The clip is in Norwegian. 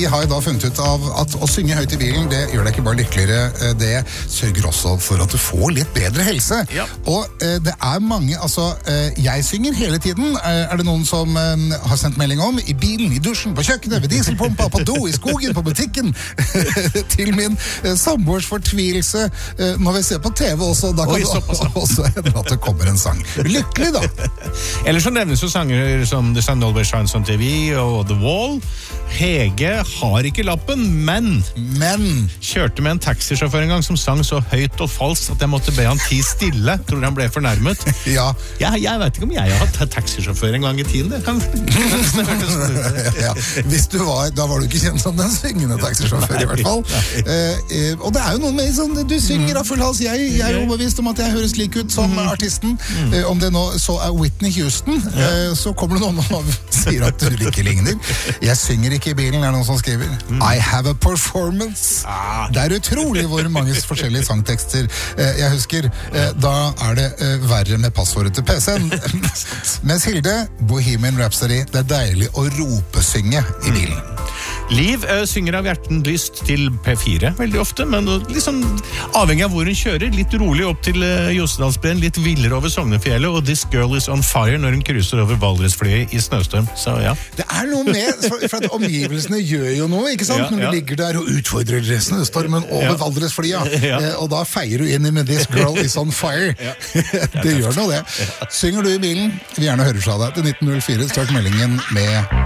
har jo da funnet ut av at å synge høyt i bilen, det gjør deg ikke bare lykkeligere, det sørger også for at du får litt bedre helse. Ja. Og det er mange, altså, jeg synger hele tiden, er det noen som har sendt melding om, i bilen, i dusjen, på kjøkkenet, ved dieselpumpa, på do, i skogen, på butikken, til min samboers fortvilelse, når vi ser på TV også, da kan det også hende at det kommer en sang. Lykkelig da! Eller så nevnes jo sanger som The Sun Always Shines on TV og The Wall. Hege har ikke lappen, men kjørte med en taxisjåfør en gang som sang så høyt og falskt at jeg måtte be han tie stille. Tror han ble fornærmet. Ja. Jeg vet ikke om jeg har hatt taxisjåfør en gang i tiden. Det kan ja. Da var du ikke kjent som den syngende taxisjåfør i hvert fall. Og det er jo noe med sånn, du synger av full hals. Jeg er overbevist om at jeg høres like ut som artisten. Om det nå så er Whitney Houston, så kommer det noen og sier at du ikke ligner. Jeg synger ikke i bilen, er det noen som skriver. I have a performance. Det er utrolig hvor mange forskjellige sangtekster jeg husker. Da er det verre med passordet til PC-en. Mens Hilde, Bohemian Rhapsody, det er deilig å ropesynge i bilen. Liv synger av hjerten lyst til P4 veldig ofte, men liksom avhengig av hvor hun kjører, litt rolig opp til Jostedalsbreen, litt villere over Sognefjellet, og This Girl is on Fire når hun cruiser over Valdresflyet i snøstorm. Så ja. Det er noe med, for at omgivelsene gjør jo noe, ikke sant? Når du ligger der og utfordrer snøstormen over Valdresflyet, og da feier du inn med This Girl is on Fire. Det gjør noe det. Synger du i bilen? Vi gjerne hører fra deg til 1904, start meldingen med